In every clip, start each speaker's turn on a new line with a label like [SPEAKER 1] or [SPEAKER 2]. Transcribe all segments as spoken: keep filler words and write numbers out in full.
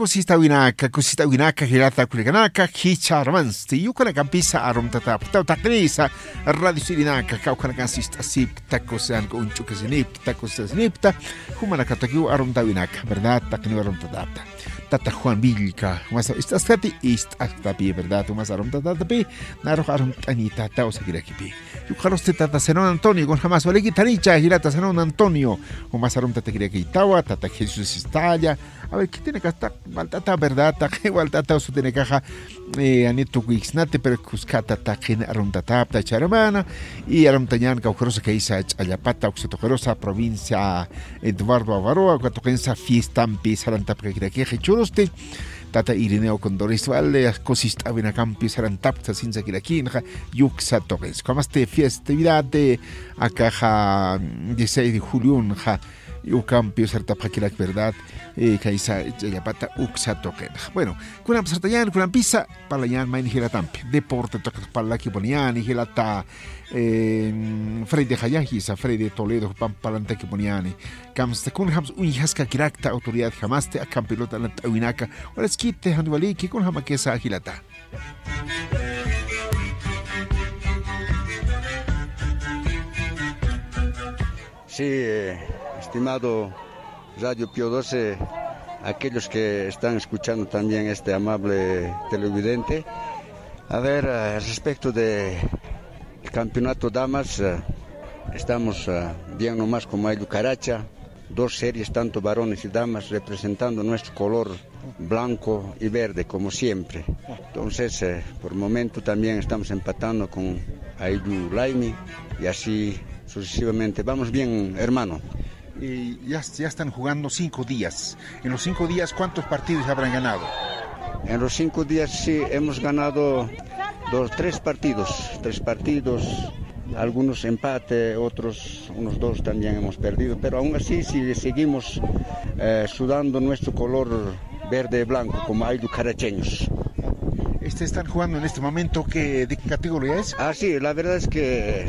[SPEAKER 1] cosita winaka, cosita winaka, hilata kuliganaka, hicha romance. Yukana campisa arom tatap, tautaknisa, radio sirinaka, kaukana cansista sip, tacosan con chucasinip, tacosanipta, humanakataku arom tawinaka, ¿verdad? Takni arom tatapta. Tata Juan Vilca, mas estás tati ist hasta pi, ¿verdad? Mas arom tatata pi, naro arom tanita, tao sakirakipi. Yukaros tata Senón Antonio, con jamás valegi tanicha, hilata Senón Antonio, o más arom tatakiraki tawa, tata Jesús Istalla. A ver, ¿qué tiene que estar? Valtata, ¿verdad? Taque, valtata, su tiene caja, eh, anito guixnate, pero cuscata, taquin, aromtatapta, charamana, y aromtañan, caujerosa que isa, ayapata, oxetojerosa, provincia Eduardo Avaroa, cuatoquensa, fiesta, empieza, arantapcaquiraqueje, churoste, tata Irineo Condores Valde, cosista, venacampi, sarantapta, sin saquiraquinja, yuxa, toques. Como este festividad de acaja dieciséis de julio, ja, Ucampio sartapaquilac, ¿verdad? Eh, Kaisa Yapata Uxatoken. Bueno, Kunam Sartayan, Kunam Pisa, Palayan, Main Hilatampi, Deporte Tocas Palaki Ponian, Hilata, Frey de Hayajisa, Frey de Toledo, Pampalante Kiponiani, Kams de Kunhams, Unhaska Kirakta, Autoridad Jamaste, a Campilota Winaka, o les quite Handwali, que con Hamaquesa Hilata.
[SPEAKER 2] Sí, eh, estimado Radio Pío doce, aquellos que están escuchando también este amable televidente, a ver, uh, respecto del campeonato damas, uh, estamos uh, bien nomás como hay Lucaracha, dos series, tanto varones y damas, representando nuestro color blanco y verde, como siempre. Entonces, uh, por el momento también estamos empatando con Ayu Laimi y así sucesivamente. Vamos bien, hermano.
[SPEAKER 1] Y ya, ya están jugando cinco días. En los cinco días, ¿cuántos partidos habrán ganado?
[SPEAKER 2] En los cinco días sí hemos ganado dos, tres partidos, tres partidos, algunos empate, otros, unos dos también hemos perdido, pero aún así si seguimos eh, sudando nuestro color verde y blanco como hay caracheños.
[SPEAKER 1] Este están jugando en este momento, ¿qué, ¿de qué categoría es?
[SPEAKER 2] Ah, sí, la verdad es que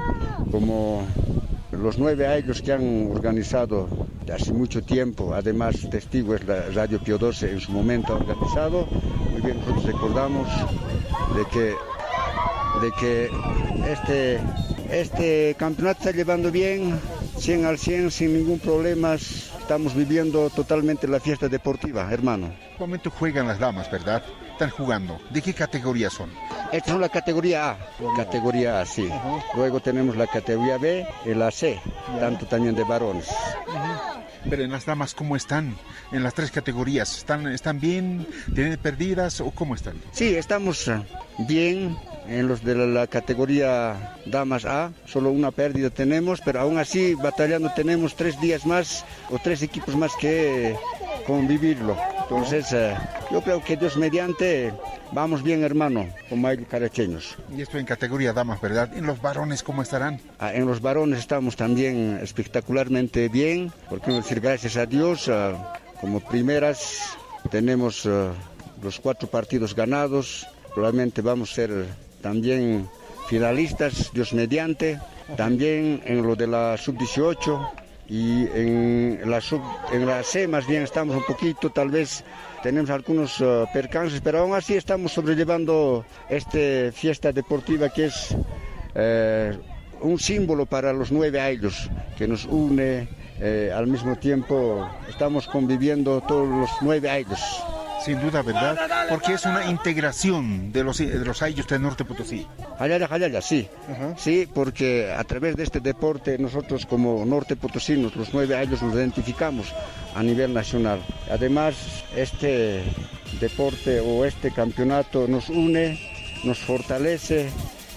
[SPEAKER 2] como los nueve años que han organizado hace mucho tiempo, además testigo es la Radio Pío doce en su momento ha organizado, muy bien nosotros recordamos de que, de que este, este campeonato está llevando bien, cien al cien, sin ningún problema, estamos viviendo totalmente la fiesta deportiva, hermano.
[SPEAKER 1] En este momento juegan las damas, ¿verdad? Están jugando. ¿De qué categoría son?
[SPEAKER 2] Esta es la categoría A, categoría A, sí. Uh-huh. Luego tenemos la categoría B y la C, yeah. Tanto también de varones.
[SPEAKER 1] Uh-huh. Pero en las damas, ¿cómo están? En las tres categorías, ¿están, están bien? ¿Tienen perdidas o cómo están?
[SPEAKER 2] Sí, estamos bien en los de la, la categoría damas A, solo una pérdida tenemos, pero aún así batallando tenemos tres días más o tres equipos más que convivirlo. Entonces, eh, yo creo que Dios mediante vamos bien, hermano, como hay caracheños.
[SPEAKER 1] Y esto en categoría damas, ¿verdad? ¿En los varones cómo estarán?
[SPEAKER 2] Ah, en los varones estamos también espectacularmente bien, porque no decir gracias a Dios, uh, como primeras tenemos uh, los cuatro partidos ganados, probablemente vamos a ser también finalistas, Dios mediante, también en lo de la sub dieciocho. Y en la, sub, en la C más bien estamos un poquito, tal vez tenemos algunos uh, percances, pero aún así estamos sobrellevando esta fiesta deportiva que es eh, un símbolo para los nueve años, que nos une, eh, al mismo tiempo estamos conviviendo todos los nueve años.
[SPEAKER 1] Sin duda, ¿verdad? Porque es una integración de los, de los ayllus de Norte Potosí.
[SPEAKER 2] Ayala, ayala, sí. Uh-huh. Sí, porque a través de este deporte nosotros como Norte Potosinos, los nueve ayllus, nos identificamos a nivel nacional. Además, este deporte o este campeonato nos une, nos fortalece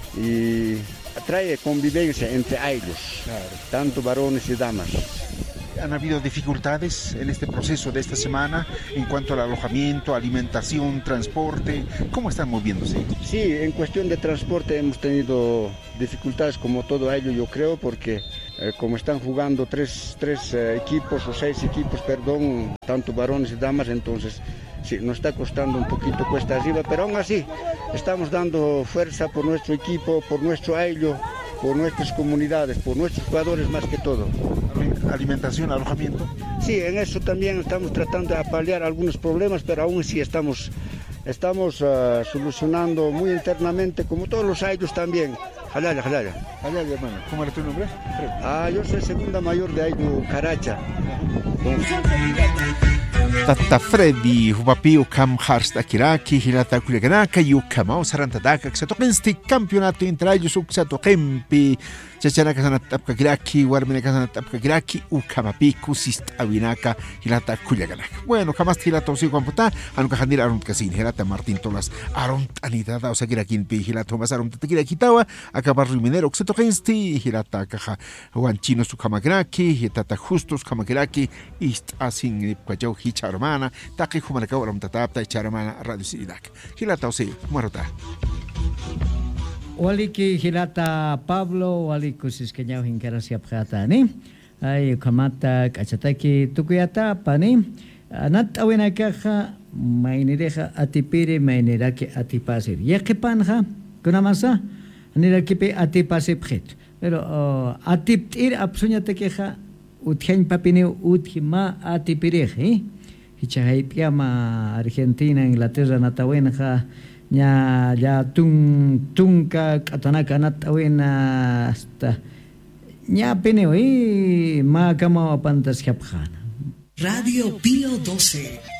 [SPEAKER 2] y trae convivencia entre ayllus, claro, tanto varones y damas.
[SPEAKER 1] ¿Han habido dificultades en este proceso de esta semana en cuanto al alojamiento, alimentación, transporte? ¿Cómo están moviéndose?
[SPEAKER 2] Sí, en cuestión de transporte hemos tenido dificultades como todo ello, yo creo, porque eh, como están jugando tres, tres eh, equipos o seis equipos, perdón, tanto varones y damas, entonces sí, nos está costando un poquito cuesta arriba, pero aún así estamos dando fuerza por nuestro equipo, por nuestro ayllo, por nuestras comunidades, por nuestros jugadores más que todo.
[SPEAKER 1] Alimentación, alojamiento.
[SPEAKER 2] Sí, en eso también estamos tratando de paliar algunos problemas, pero aún así estamos, estamos uh, solucionando muy internamente, como todos los años también. Jalaya, jalaya.
[SPEAKER 1] Jalaya, hermano. ¿Cómo era tu nombre?
[SPEAKER 2] Ah, yo soy segunda mayor de Ayu Caracha.
[SPEAKER 1] Tata Freddy, Hupapi, Ukam Harst Akiraki, Hilata Kuliganaka, Yukama, Sarantadaka, Xatokensti, Campeonato entre ellos, Uxato Kempi, Chachanaka Sanatapka Giraki, Warminaka Sanatapka Giraki, Ukamapi, Kusist Awinaka, Hilata Kuliganaka. Bueno, jamás Hilata Osi Guamputa, Anuka Handir Arunt Casin, Hilata Martín Tolas, Arunt Anidada, Osakirakin Pi, Hilata Thomas Arunt Takirakitawa, Acabar Riminero, Xatokensti, Hilata Caja, Huanchino Sukamagiraki, Hitata Justus Kamagiraki, East Asin Pajau Hicha hermana, Taki Humanaka, Ram Tatapta, Charmana, Radio Sididak. Hilata Osi, Muerta.
[SPEAKER 3] Waliki Hilata Pablo, Waliku Siskenyau Hinkarasi Apkata, ni? Ay, Kamata, Kachataki, Tukuyata, Pani, Nat Awinakaha, Mainireja, Atipiri, Mainiraki, Atipasir. Yakipanja, Kunamasa, Nirakipe, Atipasiphet. Pero Atiptir, Absunya Tekeja, Uthen Papini, Uthima, Atipirih, Hichahaitiama, Argentina, Inglaterra, Natawenja. Nya ya tung tungka katanaka natawina hasta nya peneo i ma kama pantas kapkhana
[SPEAKER 4] Radio Pío doce.